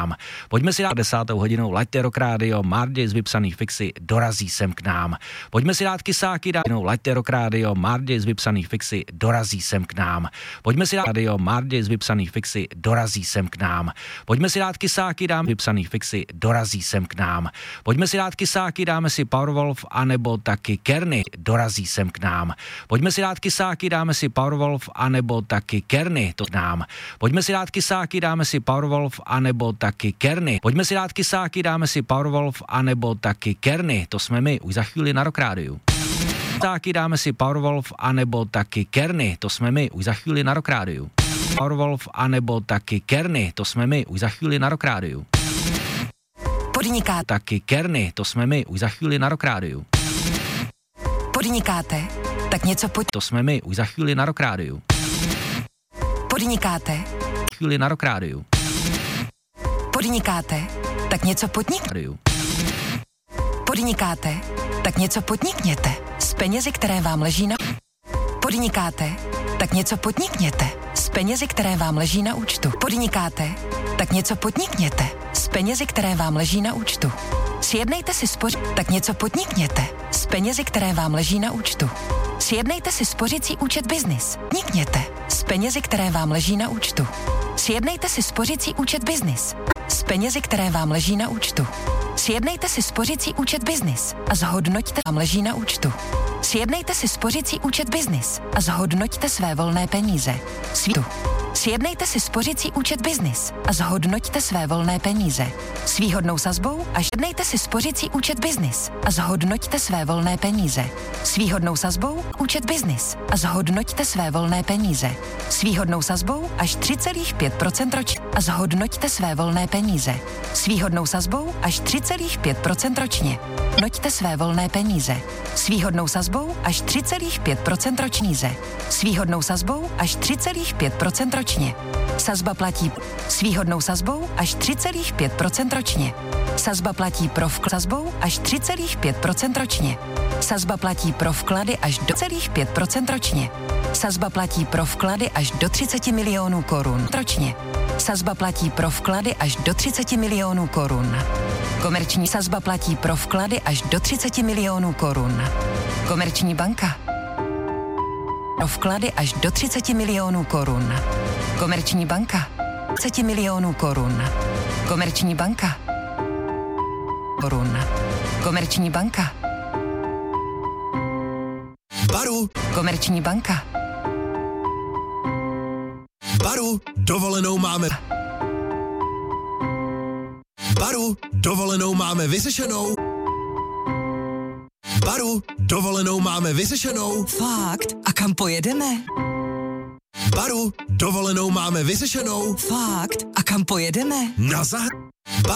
nám. Pojďme si dát 10. hodinou Laďte Rock Radio, Mardy z vypsaných fixy dorazí sem k nám. Pojďme si dát kysáky, Laďte Rock Radio, Mardy z vypsaných fixy dorazí sem k nám. Pojďme si dát radio, Mardy z vypsaných fixy dorazí sem k nám. Pojďme si dát kysáky, dám vypsaných fixy dorazí sem k nám. Pojďme si dát kysáky, dáme si Powerwolf anebo taky Kerny dorazí sem k nám. Pojďme si dát kysáky, dáme si Powerwolf anebo taky Kerny to k nám. Pojďme si dát kysáky, dáme si Powerwolf anebo taky Kerny. Pojďme si dát kysáky, dáme si Powerwolf anebo taky Kerny. To jsme my už za chvíli na Rock Rádiu. Kysáky, dáme si Powerwolf anebo taky Kerny. To jsme my už za chvíli na Rock Rádiu. Powerwolf anebo taky Kerny. To jsme my už za chvíli na Rock Rádiu. Podnikáte. Taky Kerny. To jsme my už za chvíli na Rock Rádiu. Podnikáte? Tak něco To jsme my už za chvíli na Rock Rádiu. Podnikáte? Chvíli na Rock Rádiu. Podnikáte? Tak něco Podnikáte? Tak něco podnikněte. S penězi, které vám leží na... Podnikáte? Tak něco podnikněte. S penězi, které vám leží na účtu. Podnikáte? Tak něco podnikněte. S penězi, které vám leží na účtu. Sjednejte si tak něco podnikněte. S penězi, které vám leží na účtu. Sjednejte si spořicí účet Biznis. Podnikněte. S penězi, které vám leží na účtu. Sjednejte si spořicí účet Biznis. S penězi, které vám leží na účtu. Sjednejte si spořicí účet Biznis a zhodnoťte, vám leží na účtu. Sjednejte si spořicí účet Biznis a zhodnoťte své volné peníze. Sjednejte si spořicí účet Biznis a zhodnoťte své volné peníze. S výhodnou sazbou a sjednejte si spořicí účet Biznis a zhodnoťte své volné peníze. S výhodnou sazbou účet Biznis a zhodnoťte své volné peníze. S výhodnou sazbou až 3,5% ročně a zhodnoťte své volné peníze. S výhodnou sazbou až 3,5% ročně. Noťte své volné peníze. S výhodnou sazbou až 3,5% ročníze. S výhodnou sazbou až 3,5% ročně. Sazba platí s výhodnou sazbou až 3,5% ročně. Sazba platí pro sazbou až 3,5% ročně. Sazba platí pro vklady až do 3,5% ročně. Sazba platí pro vklady až do 30 milionů korun ročně. Sazba platí pro vklady až do 30 milionů korun. Komerční sazba platí pro vklady až do 30 milionů korun. Komerční banka. Pro vklady až do 30 milionů korun. Komerční banka. 30 milionů korun. Komerční banka. Korun. Komerční banka. Baru. Komerční banka. Baru, dovolenou máme. Baru, dovolenou máme vyřešenou. Baru, dovolenou máme vyřešenou. Fakt? A kam pojedeme? Baru, dovolenou máme vyřešenou. Fakt? A kam pojedeme? Na